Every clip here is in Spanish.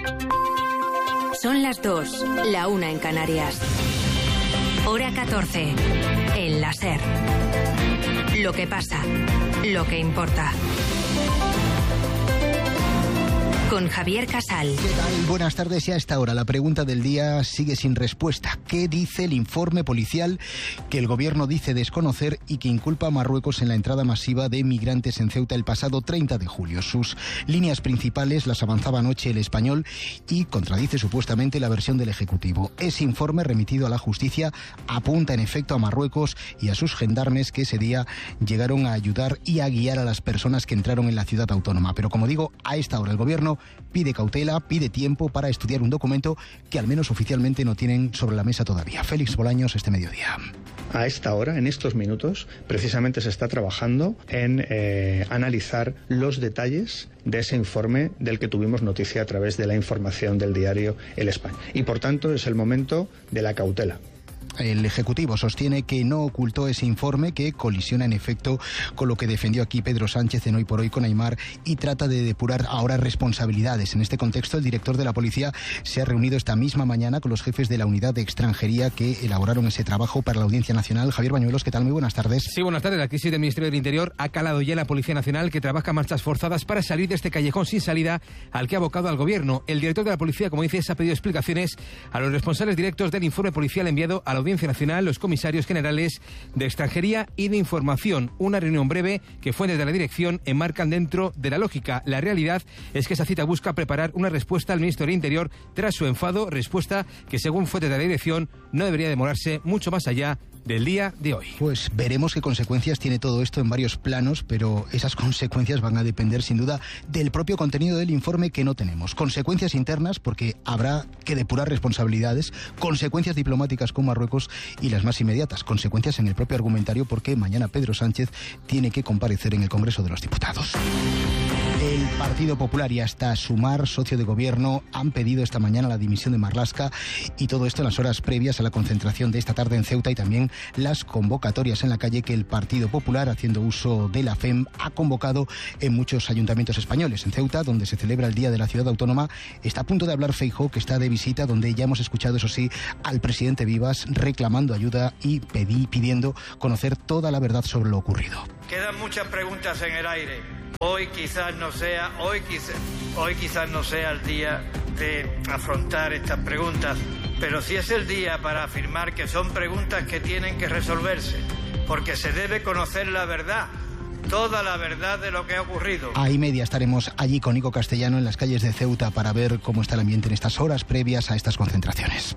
Son las 2, la 1 en Canarias. Hora 14, en la SER. Lo que pasa, lo que importa. Con Javier Casal. ¿Qué tal? Buenas tardes. Y a esta hora la pregunta del día sigue sin respuesta. ¿Qué dice el informe policial que el gobierno dice desconocer y que inculpa a Marruecos en la entrada masiva de migrantes en Ceuta el pasado 30 de julio? Sus líneas principales las avanzaba anoche El Español y contradice supuestamente la versión del Ejecutivo. Ese informe remitido a la justicia apunta en efecto a Marruecos y a sus gendarmes que ese día llegaron a ayudar y a guiar a las personas que entraron en la ciudad autónoma. Pero como digo, a esta hora el gobierno pide cautela, pide tiempo para estudiar un documento que al menos oficialmente no tienen sobre la mesa todavía. Félix Bolaños, este mediodía. A esta hora, en estos minutos, precisamente se está trabajando en analizar los detalles de ese informe del que tuvimos noticia a través de la información del diario El Español. Y por tanto es el momento de la cautela. El Ejecutivo sostiene que no ocultó ese informe, que colisiona en efecto con lo que defendió aquí Pedro Sánchez en Hoy por Hoy con Aimar y trata de depurar ahora responsabilidades. En este contexto, el director de la Policía se ha reunido esta misma mañana con los jefes de la unidad de extranjería que elaboraron ese trabajo para la Audiencia Nacional. Javier Bañuelos, ¿qué tal? Muy buenas tardes. Sí, buenas tardes. La crisis del Ministerio del Interior ha calado ya en la Policía Nacional, que trabaja marchas forzadas para salir de este callejón sin salida al que ha abocado al Gobierno. El director de la Policía, como dices, ha pedido explicaciones a los responsables directos del informe policial enviado a la Audiencia Nacional, los comisarios generales de Extranjería y de Información. Una reunión breve que fuentes de la dirección enmarcan dentro de la lógica. La realidad es que esa cita busca preparar una respuesta al ministro del Interior tras su enfado, respuesta que según fuentes de la dirección no debería demorarse mucho más allá del día de hoy. Pues veremos qué consecuencias tiene todo esto en varios planos, pero esas consecuencias van a depender sin duda del propio contenido del informe que no tenemos. Consecuencias internas porque habrá que depurar responsabilidades, consecuencias diplomáticas con Marruecos y las más inmediatas, consecuencias en el propio argumentario porque mañana Pedro Sánchez tiene que comparecer en el Congreso de los Diputados. El Partido Popular y hasta Sumar, socio de gobierno, han pedido esta mañana la dimisión de Marlaska y todo esto en las horas previas a la concentración de esta tarde en Ceuta y también las convocatorias en la calle que el Partido Popular, haciendo uso de la FEM, ha convocado en muchos ayuntamientos españoles. En Ceuta, donde se celebra el Día de la Ciudad Autónoma, está a punto de hablar Feijóo, que está de visita, donde ya hemos escuchado, eso sí, al presidente Vivas reclamando ayuda y pidiendo conocer toda la verdad sobre lo ocurrido. Quedan muchas preguntas en el aire. Hoy quizás no sea el día de afrontar estas preguntas, pero sí es el día para afirmar que son preguntas que tienen que resolverse, porque se debe conocer la verdad, toda la verdad de lo que ha ocurrido. A y media estaremos allí con Nico Castellano en las calles de Ceuta para ver cómo está el ambiente en estas horas previas a estas concentraciones.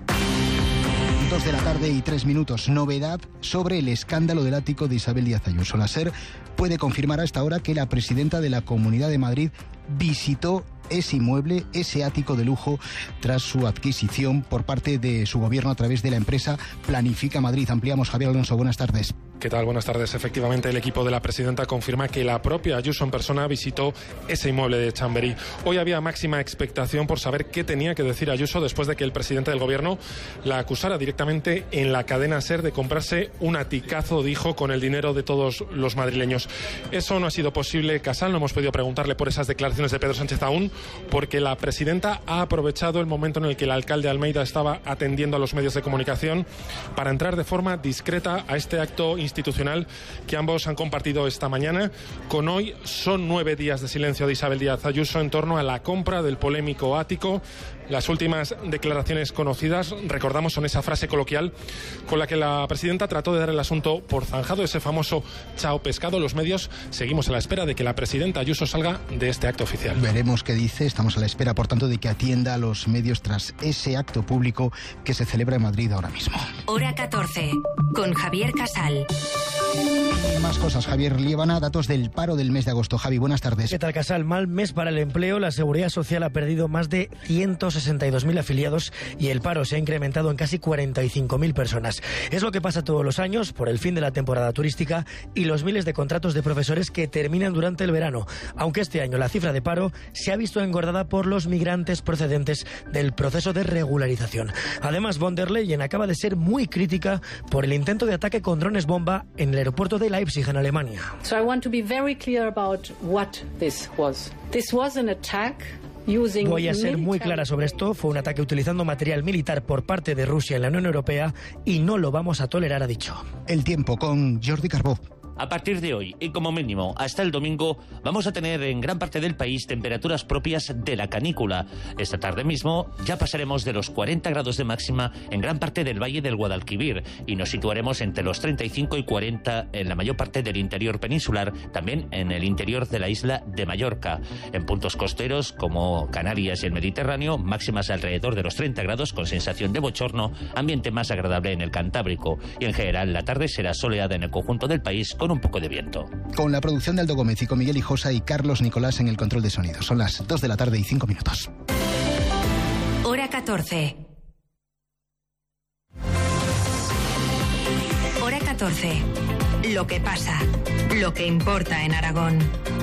2 de la tarde y 3 minutos. Novedad sobre el escándalo del ático de Isabel Díaz Ayuso. La SER puede confirmar a esta hora que la presidenta de la Comunidad de Madrid visitó ese inmueble, ese ático de lujo, tras su adquisición por parte de su gobierno a través de la empresa Planifica Madrid. Ampliamos, Javier Alonso, buenas tardes. ¿Qué tal? Buenas tardes. Efectivamente, el equipo de la presidenta confirma que la propia Ayuso en persona visitó ese inmueble de Chamberí. Hoy había máxima expectación por saber qué tenía que decir Ayuso después de que el presidente del gobierno la acusara directamente en la cadena SER de comprarse un aticazo, dijo, con el dinero de todos los madrileños. Eso no ha sido posible, Casal, no hemos podido preguntarle por esas declaraciones de Pedro Sánchez aún, porque la presidenta ha aprovechado el momento en el que el alcalde Almeida estaba atendiendo a los medios de comunicación para entrar de forma discreta a este acto institucional que ambos han compartido esta mañana. Con hoy son 9 días de silencio de Isabel Díaz Ayuso en torno a la compra del polémico ático. Las últimas declaraciones conocidas, recordamos, son esa frase coloquial con la que la presidenta trató de dar el asunto por zanjado, ese famoso chao pescado. Los medios seguimos a la espera de que la presidenta Ayuso salga de este acto oficial. Veremos qué dice. Estamos a la espera, por tanto, de que atienda a los medios tras ese acto público que se celebra en Madrid ahora mismo. Hora 14, con Javier Casal. Más cosas, Javier Liébana, datos del paro del mes de agosto. Javi, buenas tardes. ¿Qué tal, Casal? Mal mes para el empleo. La Seguridad Social ha perdido más de 162.000 afiliados y el paro se ha incrementado en casi 45.000 personas. Es lo que pasa todos los años por el fin de la temporada turística y los miles de contratos de profesores que terminan durante el verano. Aunque este año la cifra de paro se ha visto engordada por los migrantes procedentes del proceso de regularización. Además, von der Leyen acaba de ser muy crítica por el intento de ataque con drones bomba en el aeropuerto de Leipzig, en Alemania. So I want to be very clear about what this was. This was an attack Voy a ser muy clara sobre esto. Fue un ataque utilizando material militar por parte de Rusia en la Unión Europea y no lo vamos a tolerar, ha dicho. El tiempo con Jordi Carbó. A partir de hoy, y como mínimo hasta el domingo, vamos a tener en gran parte del país temperaturas propias de la canícula. Esta tarde mismo ya pasaremos de los 40 grados de máxima en gran parte del Valle del Guadalquivir y nos situaremos entre los 35 y 40 en la mayor parte del interior peninsular, también en el interior de la isla de Mallorca. En puntos costeros como Canarias y el Mediterráneo, máximas alrededor de los 30 grados con sensación de bochorno, ambiente más agradable en el Cantábrico. Y en general la tarde será soleada en el conjunto del país con un poco de viento. Con la producción de Aldo Gómez y con Miguel Hijosa y Carlos Nicolás en el control de sonido. Son las 2 de la tarde y 5 minutos. Hora 14. Hora 14. Lo que pasa, lo que importa en Aragón.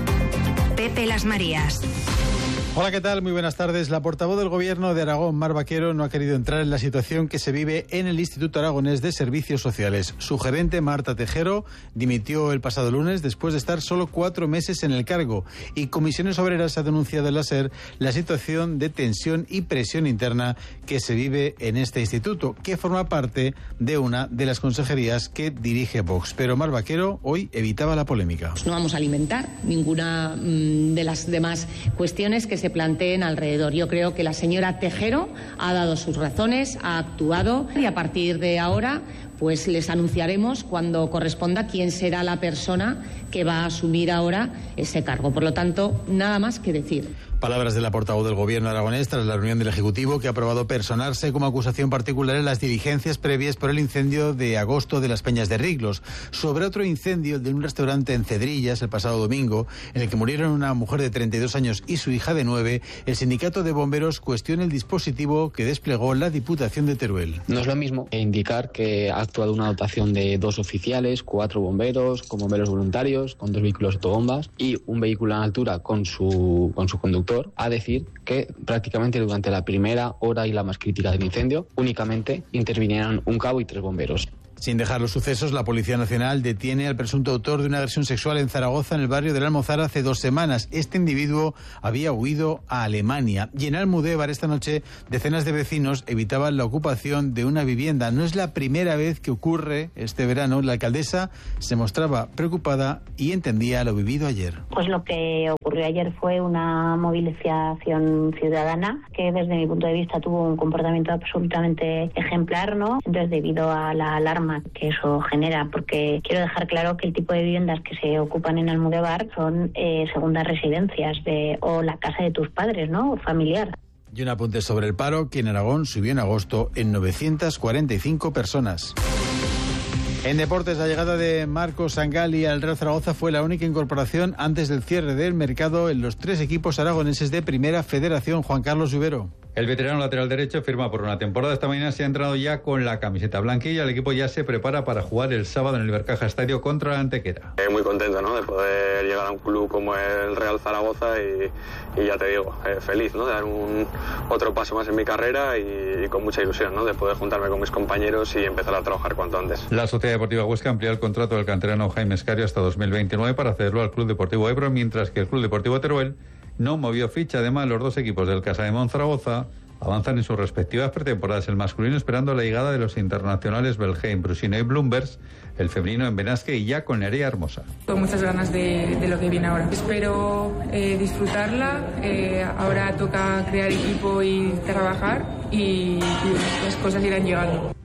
Pepe Las Marías. Hola, ¿qué tal? Muy buenas tardes. La portavoz del Gobierno de Aragón, Mar Vaquero, no ha querido entrar en la situación que se vive en el Instituto Aragonés de Servicios Sociales. Su gerente, Marta Tejero, dimitió el pasado lunes después de estar solo 4 meses en el cargo. Y Comisiones Obreras ha denunciado en la SER la situación de tensión y presión interna que se vive en este instituto, que forma parte de una de las consejerías que dirige Vox. Pero Mar Vaquero hoy evitaba la polémica. No vamos a alimentar ninguna de las demás cuestiones que se planteen alrededor. Yo creo que la señora Tejero ha dado sus razones, ha actuado y a partir de ahora pues les anunciaremos cuando corresponda quién será la persona que va a asumir ahora ese cargo. Por lo tanto, nada más que decir. Palabras de la portavoz del Gobierno aragonés tras la reunión del Ejecutivo que ha aprobado personarse como acusación particular en las diligencias previas por el incendio de agosto de las Peñas de Riglos. Sobre otro incendio, el de un restaurante en Cedrillas el pasado domingo, en el que murieron una mujer de 32 años y su hija de 9, el sindicato de bomberos cuestiona el dispositivo que desplegó la Diputación de Teruel. No es lo mismo indicar que ha actuado una dotación de 2 oficiales, 4 bomberos, con bomberos voluntarios, con 2 vehículos autobombas y un vehículo en altura con su conductor, a decir que prácticamente durante la primera hora y la más crítica del incendio únicamente intervinieron un cabo y 3 bomberos. Sin dejar los sucesos, la Policía Nacional detiene al presunto autor de una agresión sexual en Zaragoza, en el barrio del Almozar, hace 2 semanas. Este individuo había huido a Alemania. Y en Almudévar, esta noche, decenas de vecinos evitaban la ocupación de una vivienda. No es la primera vez que ocurre este verano. La alcaldesa se mostraba preocupada y entendía lo vivido ayer. Pues lo que ocurrió ayer fue una movilización ciudadana que desde mi punto de vista tuvo un comportamiento absolutamente ejemplar, ¿no? Entonces, debido a la alarma que eso genera, porque quiero dejar claro que el tipo de viviendas que se ocupan en Almudévar son segundas residencias o la casa de tus padres, ¿no? Familiar. Y un apunte sobre el paro, que en Aragón subió en agosto en 945 personas. En deportes, la llegada de Marcos Sangali al Real Zaragoza fue la única incorporación antes del cierre del mercado en los 3 equipos aragoneses de Primera Federación. Juan Carlos Lluvero. El veterano lateral derecho firma por una temporada. Esta mañana se ha entrenado ya con la camiseta blanquilla. El equipo ya se prepara para jugar el sábado en el Ibercaja Estadio contra la Antequera. Muy contento, ¿no?, de poder llegar a un club como el Real Zaragoza y ya te digo, feliz, ¿no?, de dar otro paso más en mi carrera y con mucha ilusión, ¿no?, de poder juntarme con mis compañeros y empezar a trabajar cuanto antes. La Sociedad Deportiva Huesca amplía el contrato del canterano Jaime Escario hasta 2029 para cederlo al Club Deportivo Ebro, mientras que el Club Deportivo Teruel no movió ficha. Además, los 2 equipos del Casademont Zaragoza avanzan en sus respectivas pretemporadas, el masculino esperando la llegada de los internacionales Belheim, Brusino y Bloomberg, el femenino en Benasque y ya con Nerea Hermosa. Con muchas ganas de lo que viene ahora. Espero disfrutarla, ahora toca crear equipo y trabajar y las cosas irán llegando.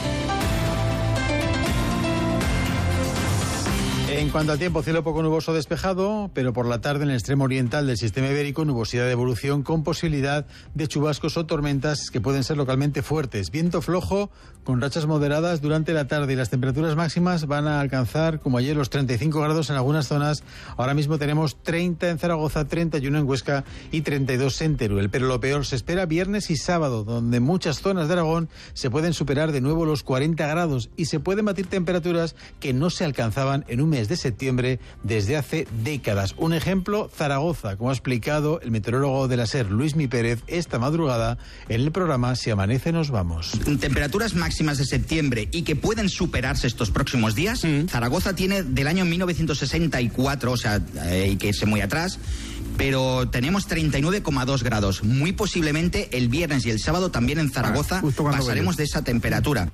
En cuanto al tiempo, cielo poco nuboso despejado, pero por la tarde en el extremo oriental del sistema ibérico, nubosidad de evolución con posibilidad de chubascos o tormentas que pueden ser localmente fuertes. Viento flojo con rachas moderadas durante la tarde y las temperaturas máximas van a alcanzar, como ayer, los 35 grados en algunas zonas. Ahora mismo tenemos 30 en Zaragoza, 31 en Huesca y 32 en Teruel. Pero lo peor se espera viernes y sábado, donde en muchas zonas de Aragón se pueden superar de nuevo los 40 grados y se pueden batir temperaturas que no se alcanzaban en un mes de septiembre desde hace décadas. Un ejemplo, Zaragoza, como ha explicado el meteorólogo de la SER, Luismi Pérez, esta madrugada en el programa Si amanece nos vamos. Temperaturas máximas de septiembre y que pueden superarse estos próximos días. Zaragoza tiene del año 1964, o sea, hay que irse muy atrás, pero tenemos 39,2 grados. Muy posiblemente el viernes y el sábado también en Zaragoza pasaremos de esa temperatura.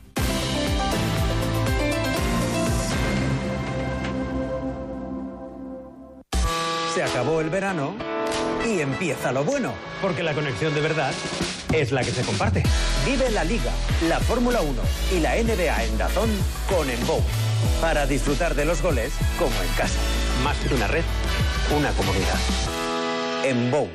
Se acabó el verano y empieza lo bueno. Porque la conexión de verdad es la que se comparte. Vive la Liga, la Fórmula 1 y la NBA en DAZN con Enbow. Para disfrutar de los goles como en casa. Más que una red, una comunidad. Enbow.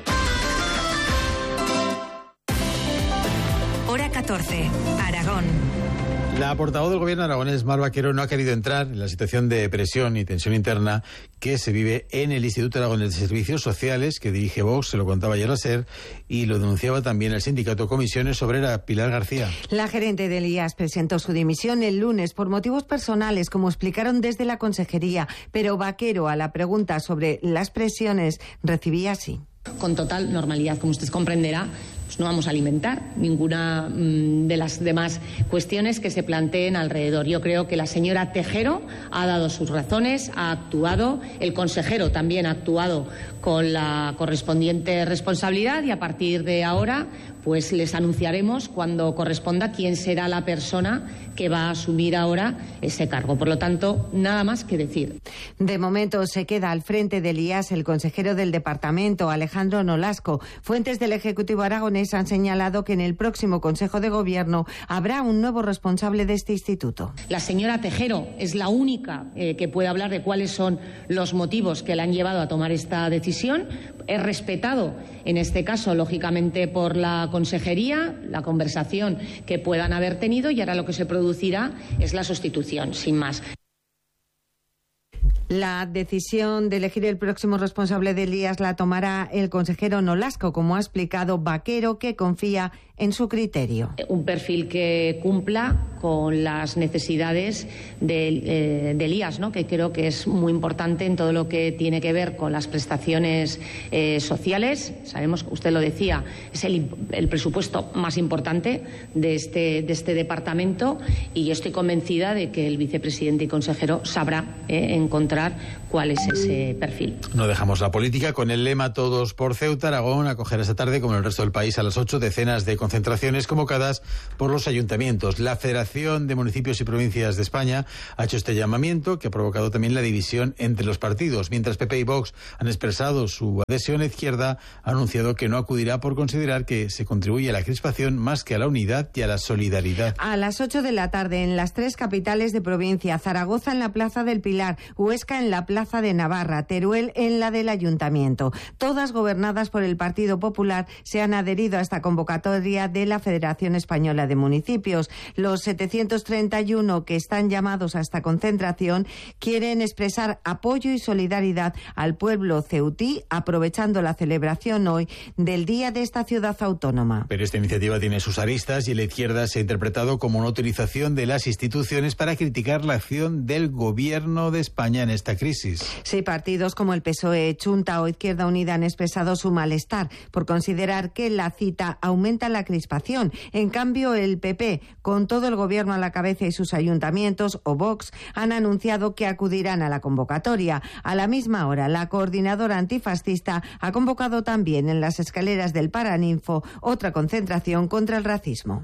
Hora 14, Aragón. La portavoz del gobierno aragonés, Mar Vaquero, no ha querido entrar en la situación de presión y tensión interna que se vive en el Instituto Aragonés de Servicios Sociales, que dirige Vox, se lo contaba ayer la SER, y lo denunciaba también el sindicato Comisiones Obreras, Pilar García. La gerente del IAS presentó su dimisión el lunes por motivos personales, como explicaron desde la consejería, pero Vaquero, a la pregunta sobre las presiones, recibía así. Con total normalidad, como usted comprenderá, pues no vamos a alimentar ninguna de las demás cuestiones que se planteen alrededor. Yo creo que la señora Tejero ha dado sus razones, ha actuado, el consejero también ha actuado con la correspondiente responsabilidad y a partir de ahora pues les anunciaremos cuando corresponda quién será la persona que va a asumir ahora ese cargo. Por lo tanto, nada más que decir. De momento se queda al frente del IAS el consejero del departamento, Alejandro Nolasco. Fuentes del Ejecutivo aragonés han señalado que en el próximo Consejo de Gobierno habrá un nuevo responsable de este instituto. La señora Tejero es la única que puede hablar de cuáles son los motivos que la han llevado a tomar esta decisión. Es respetado, en este caso, lógicamente, por la consejería, la conversación que puedan haber tenido y ahora lo que se producirá es la sustitución, sin más. La decisión de elegir el próximo responsable del IAS la tomará el consejero Nolasco, como ha explicado Vaquero, que confía en su criterio. Un perfil que cumpla con las necesidades del IAS, ¿no? Que creo que es muy importante en todo lo que tiene que ver con las prestaciones sociales. Sabemos, usted lo decía, es el presupuesto más importante de este departamento y yo estoy convencida de que el vicepresidente y consejero sabrá encontrar cuál es ese perfil. No dejamos la política. Con el lema Todos por Ceuta, Aragón acogerá esta tarde, como en el resto del país, a las 8 decenas de concentraciones convocadas por los ayuntamientos. La Federación de Municipios y Provincias de España ha hecho este llamamiento, que ha provocado también la división entre los partidos. Mientras PP y Vox han expresado su adhesión, la izquierda ha anunciado que no acudirá por considerar que se contribuye a la crispación más que a la unidad y a la solidaridad. A las 8 de la tarde en las 3 capitales de provincia, Zaragoza en la Plaza del Pilar, Huesca en la Plaza de Navarra, Teruel en la del Ayuntamiento. Todas gobernadas por el Partido Popular se han adherido a esta convocatoria de la Federación Española de Municipios. Los 731 que están llamados a esta concentración quieren expresar apoyo y solidaridad al pueblo ceutí, aprovechando la celebración hoy del Día de esta ciudad autónoma. Pero esta iniciativa tiene sus aristas y la izquierda se ha interpretado como una utilización de las instituciones para criticar la acción del Gobierno de España en esta crisis. Sí, partidos como el PSOE, Chunta o Izquierda Unida han expresado su malestar por considerar que la cita aumenta la crispación. En cambio, el PP, con todo el Gobierno a la cabeza y sus ayuntamientos, o Vox, han anunciado que acudirán a la convocatoria. A la misma hora, la coordinadora antifascista ha convocado también en las escaleras del Paraninfo otra concentración contra el racismo.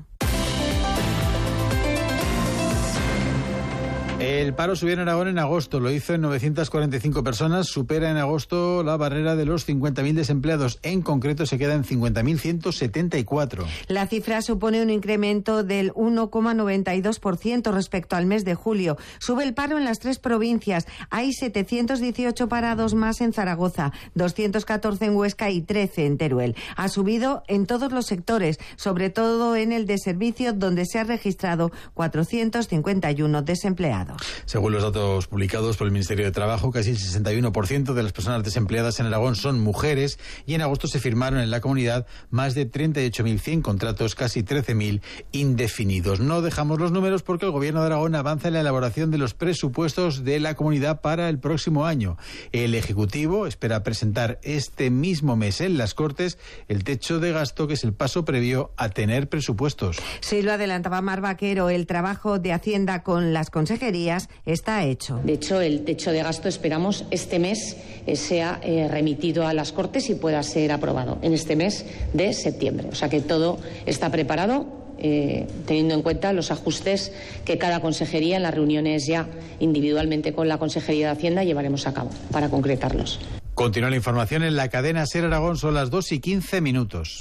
El paro subió en Aragón en agosto, lo hizo en 945 personas, supera en agosto la barrera de los 50.000 desempleados, en concreto se queda en 50.174. La cifra supone un incremento del 1,92% respecto al mes de julio. Sube el paro en las 3 provincias, hay 718 parados más en Zaragoza, 214 en Huesca y 13 en Teruel. Ha subido en todos los sectores, sobre todo en el de servicio, donde se ha registrado 451 desempleados. Según los datos publicados por el Ministerio de Trabajo, casi el 61% de las personas desempleadas en Aragón son mujeres y en agosto se firmaron en la comunidad más de 38.100 contratos, casi 13.000 indefinidos. No dejamos los números porque el Gobierno de Aragón avanza en la elaboración de los presupuestos de la comunidad para el próximo año. El Ejecutivo espera presentar este mismo mes en las Cortes el techo de gasto, que es el paso previo a tener presupuestos. Sí, lo adelantaba Mar Vaquero, el trabajo de Hacienda con las consejerías Díaz está hecho. De hecho, el techo de gasto esperamos este mes sea remitido a las Cortes y pueda ser aprobado en este mes de septiembre. O sea que todo está preparado, teniendo en cuenta los ajustes que cada consejería en las reuniones ya individualmente con la Consejería de Hacienda llevaremos a cabo para concretarlos. Continúa la información en la cadena SER Aragón, son las 2:15.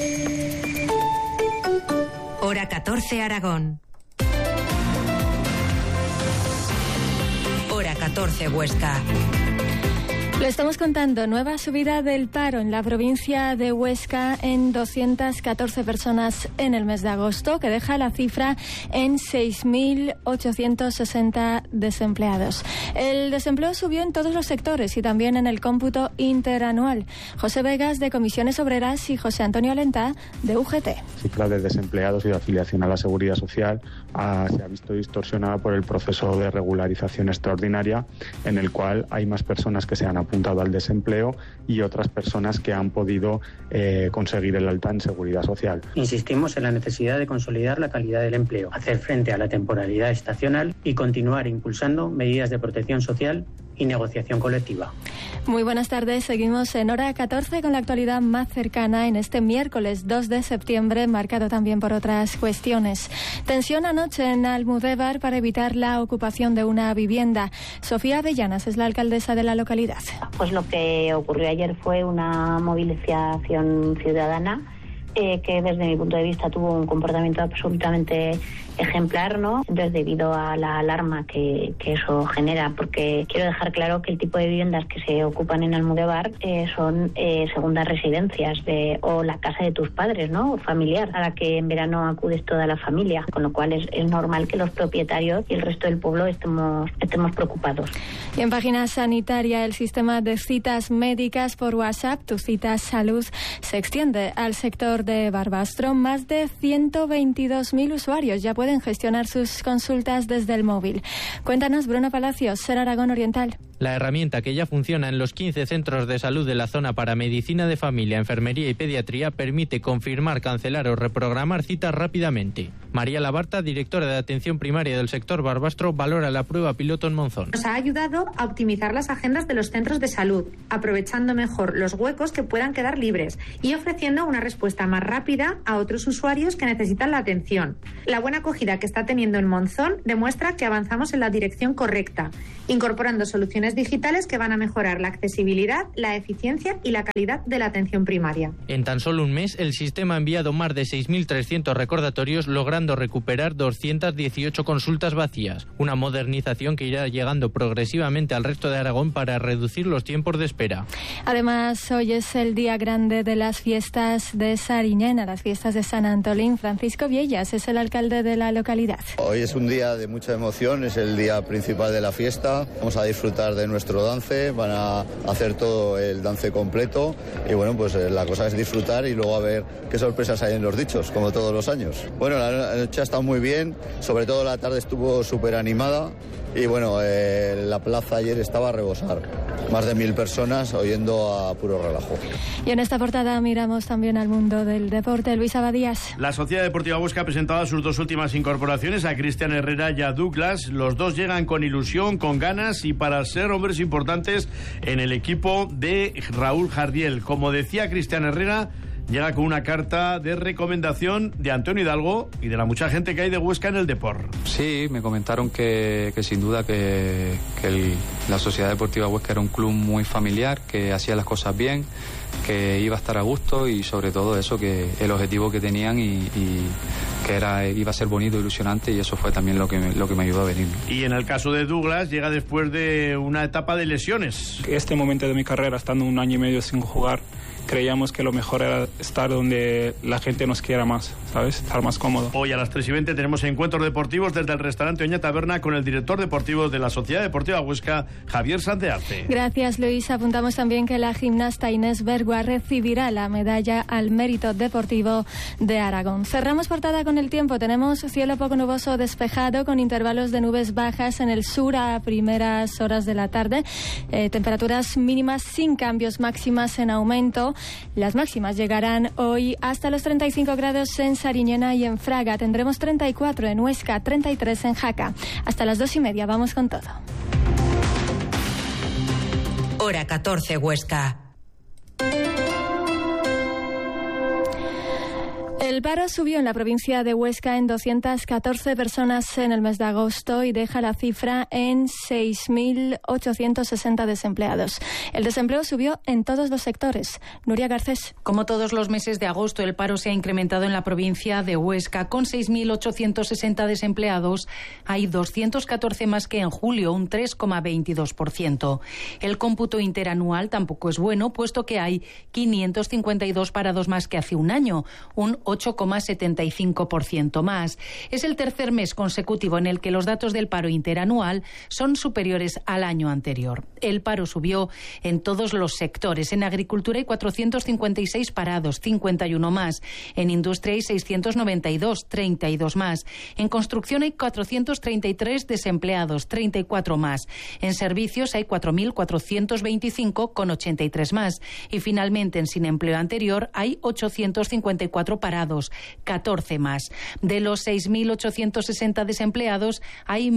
Hora 14 Aragón. Hora 14 Huesca. Lo estamos contando, nueva subida del paro en la provincia de Huesca en 214 personas en el mes de agosto, que deja la cifra en 6.860 desempleados. El desempleo subió en todos los sectores y también en el cómputo interanual. José Vegas, de Comisiones Obreras, y José Antonio Alentá, de UGT. La cifra de desempleados y de afiliación a la Seguridad Social se ha visto distorsionada por el proceso de regularización extraordinaria, en el cual hay más personas que se han apuntado al desempleo y otras personas que han podido conseguir el alta en Seguridad Social. Insistimos en la necesidad de consolidar la calidad del empleo, hacer frente a la temporalidad estacional y continuar impulsando medidas de protección social y negociación colectiva. Muy buenas tardes, seguimos en Hora 14 con la actualidad más cercana en este miércoles 2 de septiembre, marcado también por otras cuestiones. Tensión anoche en Almudévar para evitar la ocupación de una vivienda. Sofía Avellanas es la alcaldesa de la localidad. Pues lo que ocurrió ayer fue una movilización ciudadana que desde mi punto de vista tuvo un comportamiento absolutamente ejemplar, ¿no? Entonces, debido a la alarma que eso genera, porque quiero dejar claro que el tipo de viviendas que se ocupan en Almudévar son segundas residencias o la casa de tus padres, ¿no? Familiar, a la que en verano acudes toda la familia, con lo cual es normal que los propietarios y el resto del pueblo estemos preocupados. Y en página sanitaria, el sistema de citas médicas por WhatsApp, Tu Cita Salud, se extiende al sector de Barbastro. Más de 122.000 usuarios ya pueden gestionar sus consultas desde el móvil. Cuéntanos, Bruno Palacios, SER Aragón Oriental. La herramienta, que ya funciona en los 15 centros de salud de la zona para medicina de familia, enfermería y pediatría, permite confirmar, cancelar o reprogramar citas rápidamente. María Labarta, directora de atención primaria del sector Barbastro, valora la prueba piloto en Monzón. Nos ha ayudado a optimizar las agendas de los centros de salud, aprovechando mejor los huecos que puedan quedar libres y ofreciendo una respuesta más rápida a otros usuarios que necesitan la atención. La buena acogida que está teniendo en Monzón demuestra que avanzamos en la dirección correcta, incorporando soluciones digitales que van a mejorar la accesibilidad, la eficiencia y la calidad de la atención primaria. En tan solo un mes, el sistema ha enviado más de 6.300 recordatorios, logrando recuperar 218 consultas vacías. Una modernización que irá llegando progresivamente al resto de Aragón para reducir los tiempos de espera. Además, hoy es el día grande de las fiestas de Sariñena, las fiestas de San Antolín. Francisco Viellas es el alcalde de la localidad. Hoy es un día de mucha emoción, es el día principal de la fiesta. Vamos a disfrutar de nuestro dance, van a hacer todo el dance completo y bueno, pues la cosa es disfrutar y luego a ver qué sorpresas hay en los dichos, como todos los años. Bueno, la noche ha estado muy bien, sobre todo la tarde estuvo súper animada y bueno, la plaza ayer estaba a rebosar. Más de 1.000 personas oyendo a puro relajo. Y en esta portada miramos también al mundo del deporte. Luis Abadías. La Sociedad Deportiva Huesca ha presentado sus dos últimas incorporaciones, a Cristian Herrera y a Douglas. Los dos llegan con ilusión, con ganas y para ser hombres importantes en el equipo de Raúl Jardiel. Como decía Cristian Herrera, llega con una carta de recomendación de Antonio Hidalgo y de la mucha gente que hay de Huesca en el Depor. Sí, me comentaron que sin duda que la Sociedad Deportiva Huesca era un club muy familiar, que hacía las cosas bien, que iba a estar a gusto y sobre todo eso, que el objetivo que tenían y que iba a ser bonito, ilusionante, y eso fue también lo que me ayudó a venir. Y en el caso de Douglas, llega después de una etapa de lesiones. Este momento de mi carrera, estando un año y medio sin jugar, creíamos que lo mejor era estar donde la gente nos quiera más, ¿sabes? Estar más cómodo. Hoy a las 3:20 tenemos encuentros deportivos desde el restaurante Oña Taberna con el director deportivo de la Sociedad Deportiva Huesca, Javier Santearte. Gracias, Luis. Apuntamos también que la gimnasta Inés Bergua recibirá la medalla al mérito deportivo de Aragón. Cerramos portada con el tiempo. Tenemos cielo poco nuboso despejado con intervalos de nubes bajas en el sur a primeras horas de la tarde. Temperaturas mínimas sin cambios, máximas en aumento. Las máximas llegarán hoy hasta los 35 grados en Sariñena y en Fraga. Tendremos 34 en Huesca, 33 en Jaca. Hasta las 2:30 vamos con todo. Hora 14 Huesca. El paro subió en la provincia de Huesca en 214 personas en el mes de agosto y deja la cifra en 6.860 desempleados. El desempleo subió en todos los sectores. Nuria Garcés. Como todos los meses de agosto, el paro se ha incrementado en la provincia de Huesca. Con 6.860 desempleados, hay 214 más que en julio, un 3,22%. El cómputo interanual tampoco es bueno, puesto que hay 552 parados más que hace un año, un 8,75% más. Es el tercer mes consecutivo en el que los datos del paro interanual son superiores al año anterior. El paro subió en todos los sectores. En agricultura hay 456 parados, 51 más. En industria hay 692, 32 más. En construcción hay 433 desempleados, 34 más. En servicios hay 4.425 con 83 más. Y finalmente en sin empleo anterior hay 854 parados, 14 más. De los 6.860 desempleados, hay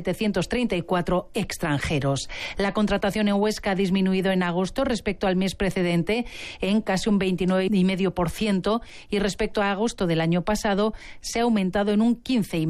1.734 extranjeros. La contratación en Huesca ha disminuido en agosto respecto al mes precedente en casi un 29,5% y respecto a agosto del año pasado se ha aumentado en un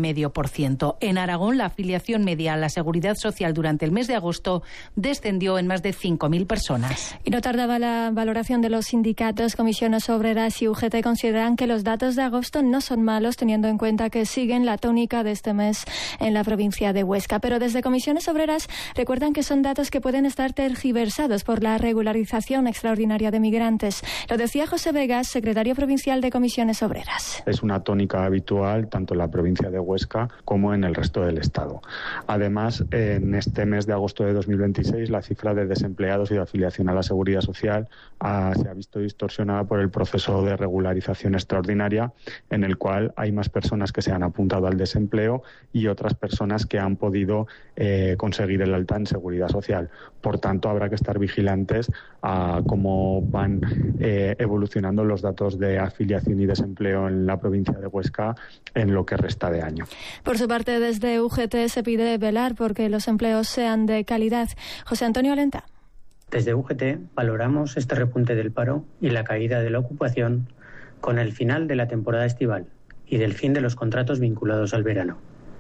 15,5%. En Aragón, la afiliación media a la Seguridad Social durante el mes de agosto descendió en más de 5.000 personas. Y no tardaba la valoración de los sindicatos. Comisiones Obreras y UGT consideran que los datos de agosto no son malos, teniendo en cuenta que siguen la tónica de este mes en la provincia de Huesca. Pero desde Comisiones Obreras recuerdan que son datos que pueden estar tergiversados por la regularización extraordinaria de migrantes. Lo decía José Vegas, secretario provincial de Comisiones Obreras. Es una tónica habitual tanto en la provincia de Huesca como en el resto del Estado. Además, en este mes de agosto de 2026, la cifra de desempleados y de afiliación a la Seguridad Social se ha visto distorsionada por el proceso de regularización extraordinaria, en el cual hay más personas que se han apuntado al desempleo y otras personas que han podido conseguir el alta en Seguridad Social. Por tanto, habrá que estar vigilantes a cómo van evolucionando los datos de afiliación y desempleo en la provincia de Huesca en lo que resta de año. Por su parte, desde UGT se pide velar porque los empleos sean de calidad. José Antonio Alenta. Desde UGT valoramos este repunte del paro y la caída de la ocupación con el final de la temporada estival y del fin de los contratos vinculados al verano.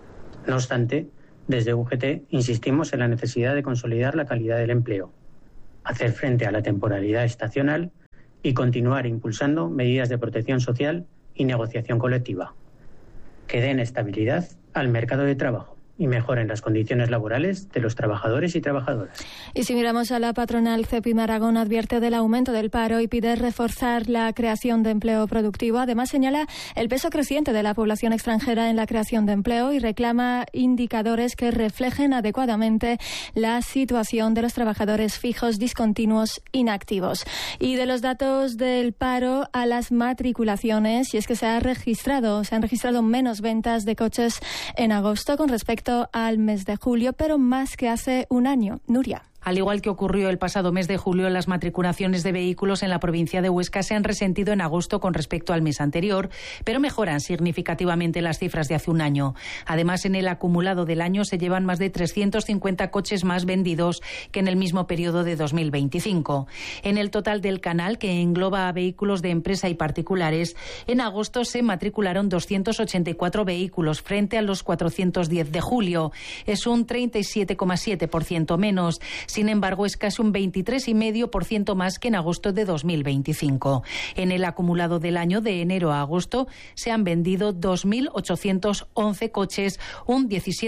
No obstante, desde UGT insistimos en la necesidad de consolidar la calidad del empleo, hacer frente a la temporalidad estacional y continuar impulsando medidas de protección social y negociación colectiva que den estabilidad al mercado de trabajo y mejoren las condiciones laborales de los trabajadores y trabajadoras. Y si miramos a la patronal, CEPIM Aragón advierte del aumento del paro y pide reforzar la creación de empleo productivo. Además, señala el peso creciente de la población extranjera en la creación de empleo y reclama indicadores que reflejen adecuadamente la situación de los trabajadores fijos, discontinuos, inactivos. Y de los datos del paro a las matriculaciones, y es que se han registrado menos ventas de coches en agosto con respecto al mes de julio, pero más que hace un año. Nuria. Al igual que ocurrió el pasado mes de julio, las matriculaciones de vehículos en la provincia de Huesca se han resentido en agosto con respecto al mes anterior, pero mejoran significativamente las cifras de hace un año. Además, en el acumulado del año se llevan más de 350 coches más vendidos que en el mismo periodo de 2025. En el total del canal, que engloba a vehículos de empresa y particulares, en agosto se matricularon 284 vehículos frente a los 410 de julio. Es un 37,7% menos. Sin embargo, es casi un 23,5% más que en agosto de 2025. En el acumulado del año, de enero a agosto, se han vendido 2.811 coches, un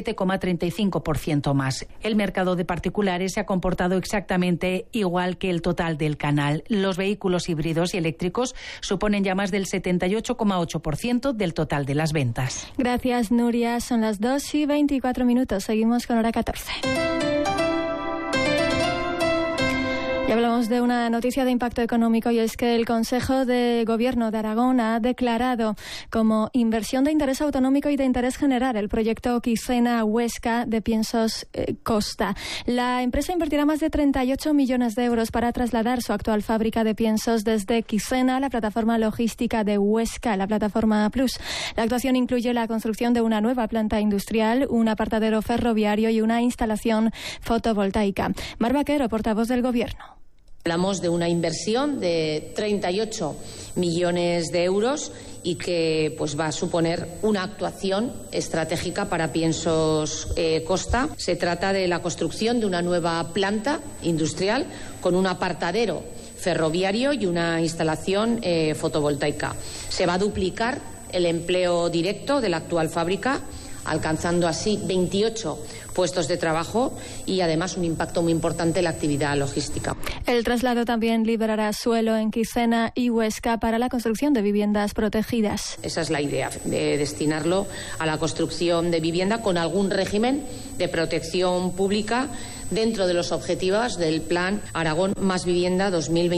17,35% más. El mercado de particulares se ha comportado exactamente igual que el total del canal. Los vehículos híbridos y eléctricos suponen ya más del 78,8% del total de las ventas. Gracias, Nuria. Son las 2:24. Seguimos con Hora 14. Y hablamos de una noticia de impacto económico, y es que el Consejo de Gobierno de Aragón ha declarado como inversión de interés autonómico y de interés general el proyecto Quicena-Huesca de Piensos Costa. La empresa invertirá más de 38 millones de euros para trasladar su actual fábrica de piensos desde Quicena a la plataforma logística de Huesca, la plataforma Plus. La actuación incluye la construcción de una nueva planta industrial, un apartadero ferroviario y una instalación fotovoltaica. Mar Vaquero, portavoz del Gobierno. Hablamos de una inversión de 38 millones de euros y que pues va a suponer una actuación estratégica para Piensos Costa. Se trata de la construcción de una nueva planta industrial con un apartadero ferroviario y una instalación fotovoltaica. Se va a duplicar el empleo directo de la actual fábrica, alcanzando así 28 puestos de trabajo y además un impacto muy importante en la actividad logística. El traslado también liberará suelo en Quicena y Huesca para la construcción de viviendas protegidas. Esa es la idea, de destinarlo a la construcción de vivienda con algún régimen de protección pública dentro de los objetivos del Plan Aragón Más Vivienda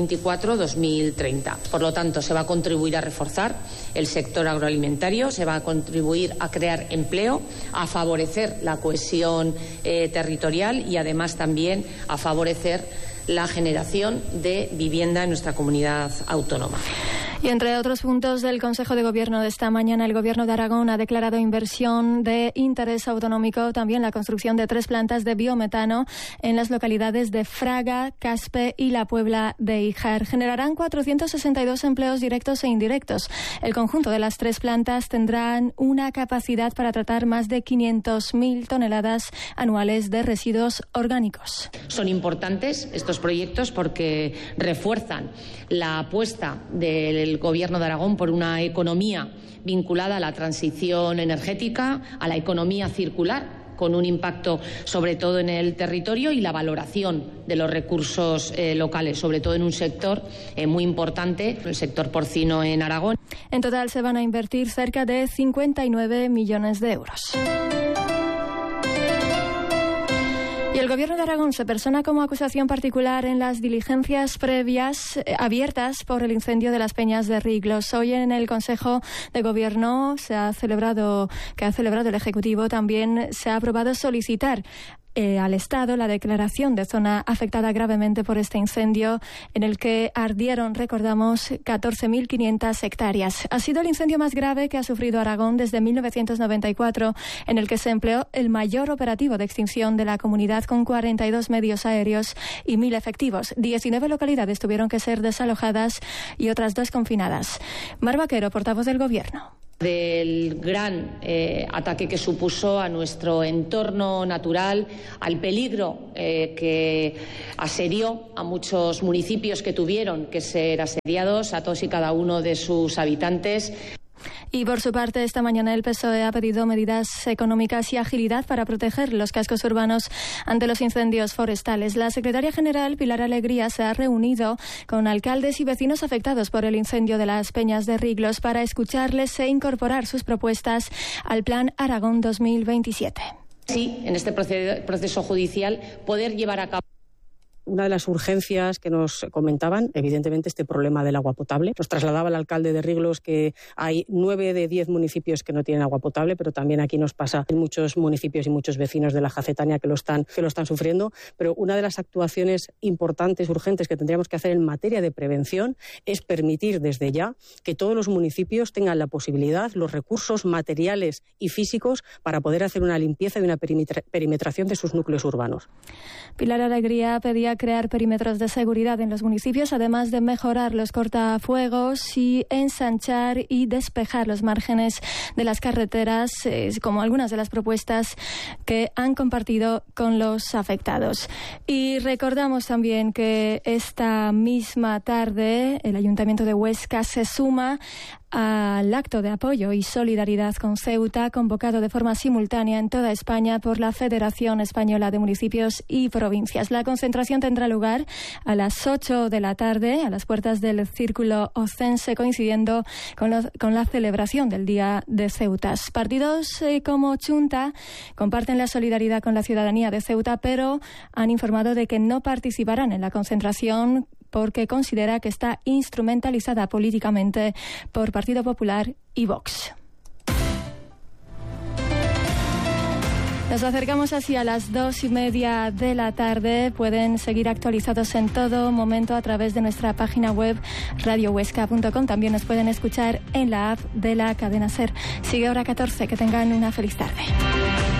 2024-2030. Por lo tanto, se va a contribuir a reforzar el sector agroalimentario, se va a contribuir a crear empleo, a favorecer la cohesión territorial y además también a favorecer la generación de vivienda en nuestra comunidad autónoma. Y entre otros puntos del Consejo de Gobierno de esta mañana, el Gobierno de Aragón ha declarado inversión de interés autonómico también la construcción de 3 plantas de biometano en las localidades de Fraga, Caspe y La Puebla de Híjar. Generarán 462 empleos directos e indirectos. El conjunto de las 3 plantas tendrán una capacidad para tratar más de 500.000 toneladas anuales de residuos orgánicos. Son importantes estos proyectos porque refuerzan la apuesta del Gobierno de Aragón por una economía vinculada a la transición energética, a la economía circular, con un impacto sobre todo en el territorio, y la valoración de los recursos locales, sobre todo en un sector muy importante, el sector porcino en Aragón. En total se van a invertir cerca de 59 millones de euros. Y el Gobierno de Aragón se persona como acusación particular en las diligencias previas abiertas por el incendio de las Peñas de Riglos. Hoy en el Consejo de Gobierno que ha celebrado el Ejecutivo, también se ha aprobado solicitar al Estado la declaración de zona afectada gravemente por este incendio en el que ardieron, recordamos, 14.500 hectáreas. Ha sido el incendio más grave que ha sufrido Aragón desde 1994, en el que se empleó el mayor operativo de extinción de la comunidad, con 42 medios aéreos y 1.000 efectivos. 19 localidades tuvieron que ser desalojadas y otras 2 confinadas. Mar Vaquero, portavoz del Gobierno. Del gran ataque que supuso a nuestro entorno natural, al peligro que asedió a muchos municipios que tuvieron que ser asediados, a todos y cada uno de sus habitantes. Y por su parte, esta mañana el PSOE ha pedido medidas económicas y agilidad para proteger los cascos urbanos ante los incendios forestales. La secretaria general, Pilar Alegría, se ha reunido con alcaldes y vecinos afectados por el incendio de las Peñas de Riglos para escucharles e incorporar sus propuestas al Plan Aragón 2027. Sí, en este proceso judicial poder llevar a cabo. Una de las urgencias que nos comentaban, evidentemente, este problema del agua potable. Nos trasladaba el alcalde de Riglos que hay 9 de 10 municipios que no tienen agua potable, pero también aquí nos pasa en muchos municipios y muchos vecinos de la Jacetania que lo están sufriendo. Pero una de las actuaciones importantes, urgentes, que tendríamos que hacer en materia de prevención es permitir desde ya que todos los municipios tengan la posibilidad, los recursos materiales y físicos para poder hacer una limpieza y una perimetración de sus núcleos urbanos. Pilar Alegría pedía crear perímetros de seguridad en los municipios, además de mejorar los cortafuegos y ensanchar y despejar los márgenes de las carreteras, como algunas de las propuestas que han compartido con los afectados. Y recordamos también que esta misma tarde el Ayuntamiento de Huesca se suma al acto de apoyo y solidaridad con Ceuta, convocado de forma simultánea en toda España por la Federación Española de Municipios y Provincias. La concentración tendrá lugar a las 8 de la tarde a las puertas del Círculo Ocense, coincidiendo con la celebración del Día de Ceuta. Partidos como Chunta comparten la solidaridad con la ciudadanía de Ceuta, pero han informado de que no participarán en la concentración porque considera que está instrumentalizada políticamente por Partido Popular y Vox. Nos acercamos así a las 2:30 de la tarde. Pueden seguir actualizados en todo momento a través de nuestra página web radiohuesca.com. También nos pueden escuchar en la app de la cadena SER. Sigue Hora 14. Que tengan una feliz tarde.